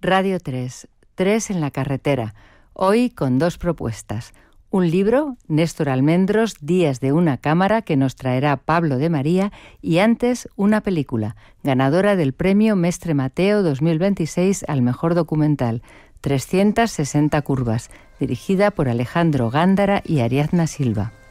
Radio 3, 3 en la carretera. Hoy con 2 propuestas. Un libro, Néstor Almendros, Días de una cámara, que nos traerá Pablo de María, y antes una película, ganadora del premio Mestre Mateo 2026 al mejor documental, 360 curvas, dirigida por Alejandro Gándara y Ariadna Silva.